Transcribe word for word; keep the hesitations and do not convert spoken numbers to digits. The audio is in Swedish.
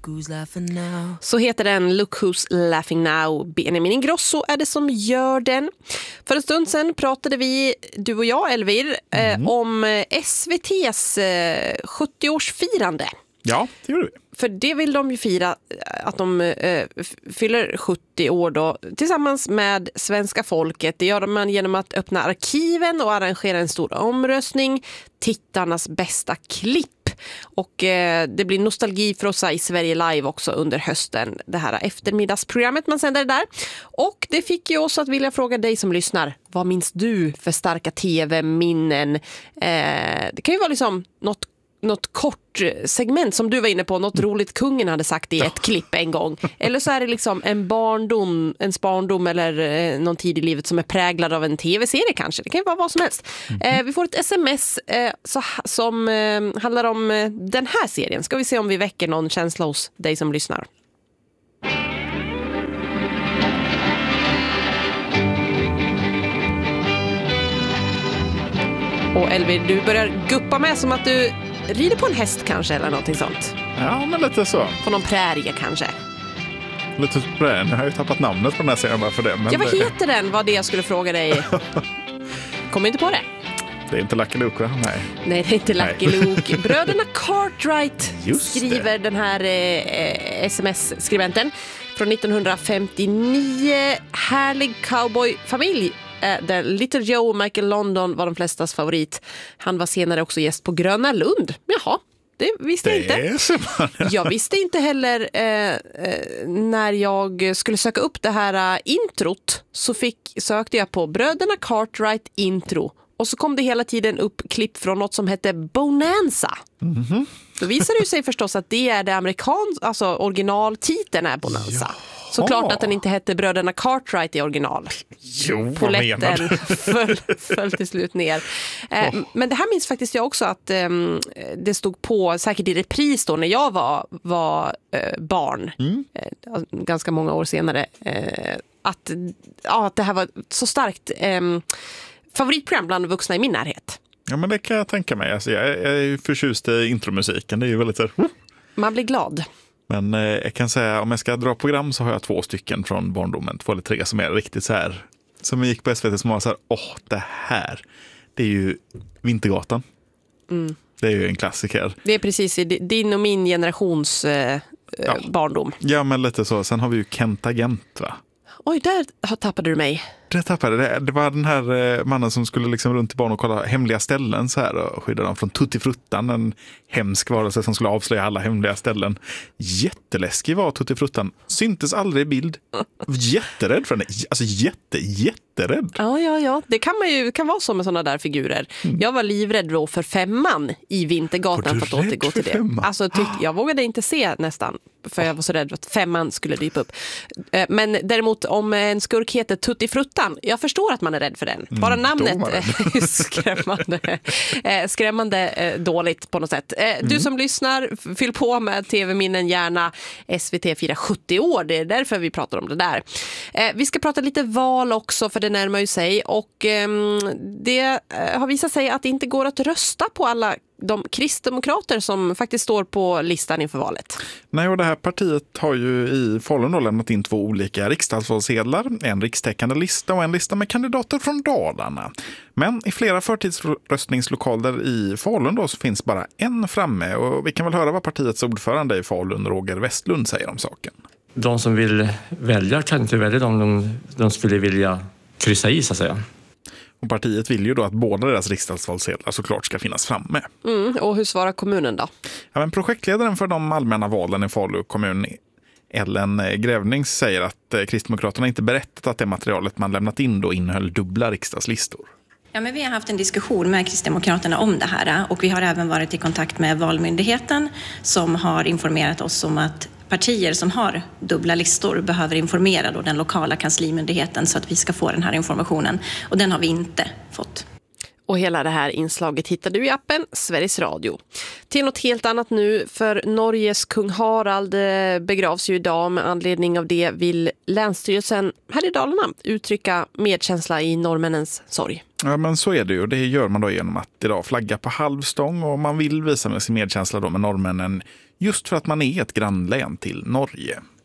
who's laughing now. Så heter den Look Who's Laughing Now. Benjamin Ingrosso är det som gör den. För en stund sedan pratade vi, du och jag Elvir, mm. eh, om S V T:s eh, sjuttio-årsfirande. Ja, det gjorde vi. För det vill de ju fira, att de eh, fyller sjuttio år då, tillsammans med svenska folket. Det gör man genom att öppna arkiven och arrangera en stor omröstning. Tittarnas bästa klipp. Och eh, det blir nostalgifrossa i Sverige Live också under hösten. Det här eftermiddagsprogrammet man sänder där. Och det fick ju oss att vilja fråga dig som lyssnar. Vad minns du för starka tv-minnen? Eh, det kan ju vara liksom något något kort segment som du var inne på, något roligt kungen hade sagt i ett ja. klipp en gång. Eller så är det liksom en barndom, en barndom eller eh, någon tid i livet som är präglad av en tv-serie kanske. Det kan ju vara vad som helst. Mm. Eh, vi får ett sms eh, så, som eh, handlar om eh, den här serien. Ska vi se om vi väcker någon känsla hos dig som lyssnar. Och Elvir, du börjar guppa med som att du rider på en häst kanske eller någonting sånt. Ja, men lite så. På någon prärie kanske. Lite prärie. Jag har ju tappat namnet på den här serien bara för det. Men ja, vad det... heter den? Vad det jag skulle fråga dig. Kommer inte på det. Det är inte Lucky Luke, va? Nej. Nej, det är inte Lucky Luke. Bröderna Cartwright Just skriver det. Den här eh, sms-skribenten från nittonhundrafemtionio. Härlig cowboyfamilj. Där Little Joe och Michael London var de flestas favorit. Han var senare också gäst på Gröna Lund. Jaha, det visste jag det inte. Man... Jag visste inte heller eh, eh, när jag skulle söka upp det här uh, introt så fick, sökte jag på Bröderna Cartwright intro. Och så kom det hela tiden upp klipp från något som hette Bonanza. Mm-hmm. Då visade det sig förstås att det är det amerikanska, alltså originaltiteln är Bonanza. Ja. Såklart att den inte hette Bröderna Cartwright i original. Jo, Poletten föll, föll till slut ner. Eh, oh. Men det här minns faktiskt jag också att eh, det stod på, säkert i repris då när jag var, var eh, barn. Mm. Eh, ganska många år senare. Eh, att, ja, att det här var så starkt eh, favoritprogram bland vuxna i min närhet. Ja, men det kan jag tänka mig. Alltså, jag, jag är ju förtjust i intromusiken. Det är ju väldigt så här... Man blir glad. Men eh, jag kan säga, om jag ska dra program så har jag två stycken från barndomen. Två eller tre som är riktigt så här. Som gick på S V T som var så här, åh, det här. Det är ju Vintergatan. Mm. Det är ju en klassiker. Det är precis i din och min generations eh, ja. barndom. Ja, men lite så. Sen har vi ju Kent Agent, va? Oj, där tappade du mig. Det tappade det. Det var den här mannen som skulle liksom runt till barn och kolla hemliga ställen så här och skydda dem från Tuttifruttan, en hemsk varelse som skulle avslöja alla hemliga ställen. Jätteläskig var Tuttifruttan. Syntes aldrig i bild. Jätterädd för henne. Alltså jätte, jätterädd. Ja, ja, ja. Det kan man ju kan vara så med sådana där figurer. Mm. Jag var livrädd då för femman i Vintergatan för att återgå till det. Alltså, tyck, jag vågade inte se nästan för jag var så rädd att femman skulle dyka upp. Men däremot om en skurk heter Tuttifruttan, jag förstår att man är rädd för den. Bara mm, namnet är skrämmande, skrämmande dåligt på något sätt. Mm. Du som lyssnar, fyll på med tv-minnen gärna. S V T firar sjuttio år, det är därför vi pratar om det där. Vi ska prata lite val också för det närmar ju sig och det har visat sig att det inte går att rösta på alla de kristdemokrater som faktiskt står på listan inför valet. Nej, och det här partiet har ju i Falun då lämnat in två olika riksdagsvalsedlar, en rikstäckande lista och en lista med kandidater från Dalarna. Men i flera förtidsröstningslokaler i Falun då så finns bara en framme och vi kan väl höra vad partiets ordförande i Falun, Roger Westlund, säger om saken. De som vill välja kan inte välja dem de, de skulle vilja kryssa i så att säga. Och partiet vill ju då att båda deras riksdagsvalsedlar såklart ska finnas framme. Mm, och hur svarar kommunen då? Ja, men projektledaren för de allmänna valen i Falu kommun, Ellen Grävnings, säger att Kristdemokraterna inte berättat att det materialet man lämnat in då innehöll dubbla riksdagslistor. Ja, men vi har haft en diskussion med Kristdemokraterna om det här och vi har även varit i kontakt med Valmyndigheten som har informerat oss om att partier som har dubbla listor behöver informera då den lokala kanslimyndigheten så att vi ska få den här informationen. Och den har vi inte fått. Och hela det här inslaget hittar du i appen Sveriges Radio. Till något helt annat nu, för Norges kung Harald begravs ju idag. Med anledning av det vill Länsstyrelsen här i Dalarna uttrycka medkänsla i norrmännens sorg. Ja, men så är det ju. Det gör man då genom att idag flagga på halvstång, och man vill visa med sin medkänsla då med norrmännen just för att man är ett grannlän till Norge.